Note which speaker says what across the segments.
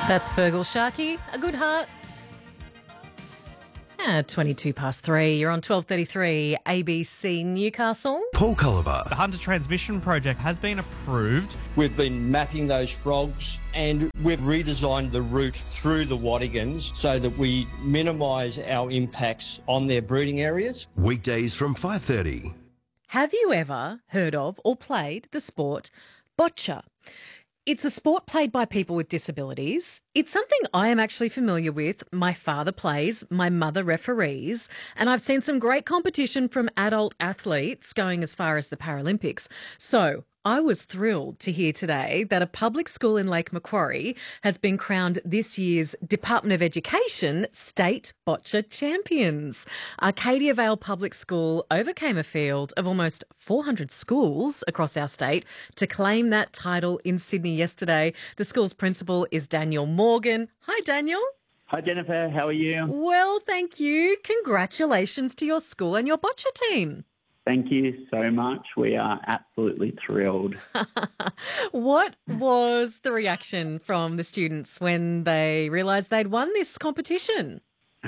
Speaker 1: That's Fergal Sharkey, A Good Heart. 22 past 3. You're on 12:33 ABC Newcastle.
Speaker 2: Paul Culliver.
Speaker 3: The Hunter Transmission Project has been approved.
Speaker 4: We've been mapping those frogs and we've redesigned the route through the Wattigans so that we minimise our impacts on their breeding areas.
Speaker 2: Weekdays from 5:30.
Speaker 1: Have you ever heard of or played the sport boccia? It's a sport played by people with disabilities. It's something I am actually familiar with. My father plays, my mother referees, and I've seen some great competition from adult athletes going as far as the Paralympics. So I was thrilled to hear today that a public school in Lake Macquarie has been crowned this year's Department of Education State Boccia Champions. Arcadia Vale Public School overcame a field of almost 400 schools across our state to claim that title in Sydney yesterday. The school's principal is Daniel Morgan. Hi, Daniel.
Speaker 5: Hi, Jennifer. How are you?
Speaker 1: Well, thank you. Congratulations to your school and your boccia team.
Speaker 5: Thank you so much. We are absolutely thrilled.
Speaker 1: What was the reaction from the students when they realised they'd won this competition?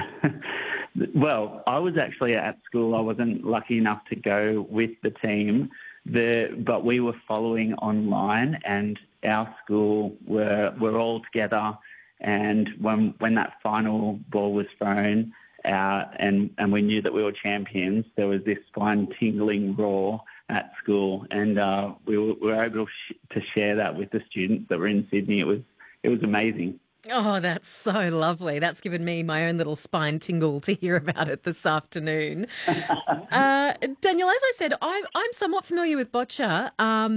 Speaker 5: Well, I was actually at school. I wasn't lucky enough to go with the team, but we were following online, and our school were all together. And when that final ball was thrown, and we knew that we were champions, there was this spine-tingling roar at school, and we were able to share that with the students that were in Sydney. It was amazing.
Speaker 1: Oh, that's so lovely. That's given me my own little spine tingle to hear about it this afternoon. Daniel, as I said, I'm somewhat familiar with boccia,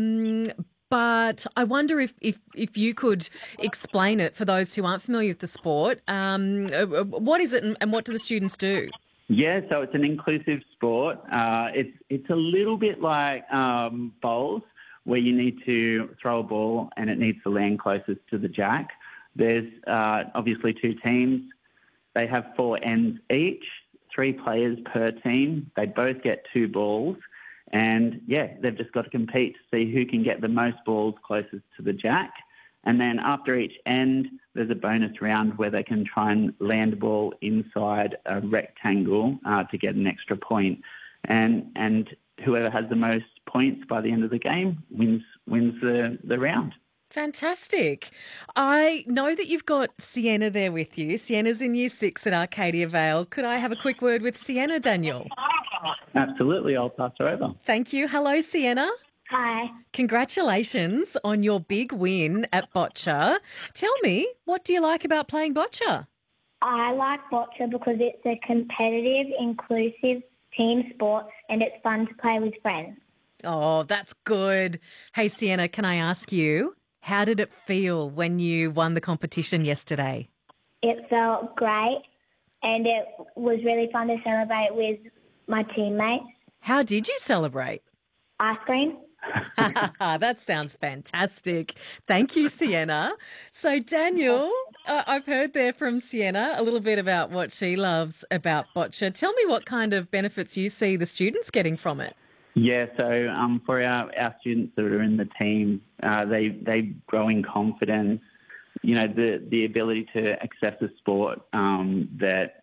Speaker 1: but I wonder if you could explain it for those who aren't familiar with the sport. What is it and what do the students do?
Speaker 5: Yeah, so it's an inclusive sport. It's a little bit like bowls, where you need to throw a ball and it needs to land closest to the jack. There's obviously two teams. They have 4 ends each, 3 players per team. They both get 2 balls. And, yeah, they've just got to compete to see who can get the most balls closest to the jack. And then after each end, there's a bonus round where they can try and land a ball inside a rectangle to get an extra point. And whoever has the most points by the end of the game wins the round.
Speaker 1: Fantastic. I know that you've got Sienna there with you. Sienna's in Year 6 at Arcadia Vale. Could I have a quick word with Sienna, Daniel?
Speaker 5: Absolutely. I'll pass her over.
Speaker 1: Thank you. Hello, Sienna.
Speaker 6: Hi.
Speaker 1: Congratulations on your big win at boccia. Tell me, what do you like about playing boccia?
Speaker 6: I like boccia because it's a competitive, inclusive team sport and it's fun to play with friends.
Speaker 1: Oh, that's good. Hey, Sienna, can I ask you, how did it feel when you won the competition yesterday?
Speaker 6: It felt great and it was really fun to celebrate with my teammates.
Speaker 1: How did you celebrate?
Speaker 6: Ice cream.
Speaker 1: That sounds fantastic. Thank you, Sienna. So, Daniel, I've heard there from Sienna a little bit about what she loves about boccia. Tell me what kind of benefits you see the students getting from it.
Speaker 5: Yeah, so for our students that are in the team, they grow in confidence. You know, the ability to access a sport that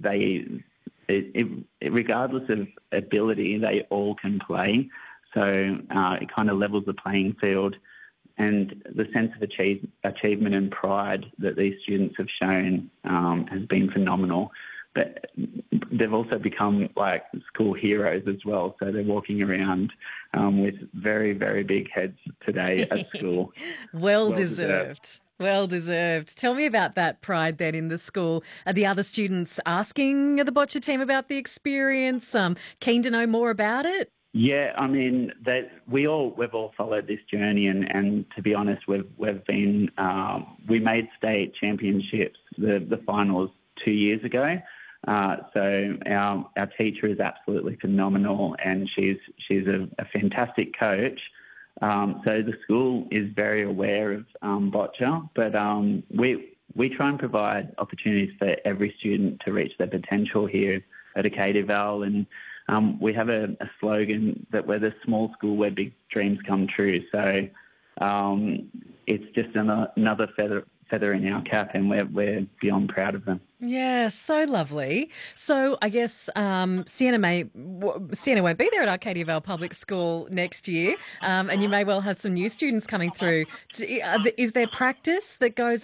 Speaker 5: regardless of ability, they all can play. So it kind of levels the playing field, and the sense of achievement and pride that these students have shown has been phenomenal. But they've also become like school heroes as well. So they're walking around with very, very big heads today at school.
Speaker 1: Well deserved. Well deserved. Tell me about that pride then in the school. Are the other students asking the boccia team about the experience? Keen to know more about it?
Speaker 5: Yeah, I mean, we've all followed this journey, and to be honest, we've been we made state championships, the finals 2 years ago. So our teacher is absolutely phenomenal, and she's a fantastic coach. So the school is very aware of boccia, but we try and provide opportunities for every student to reach their potential here at Arcadia Vale, and we have a slogan that we're the small school where big dreams come true. So it's just another feather in our cap, and we're beyond proud of them.
Speaker 1: Yeah, so lovely. So I guess Sienna won't be there at Arcadia Vale Public School next year, and you may well have some new students coming through. Is there practice that goes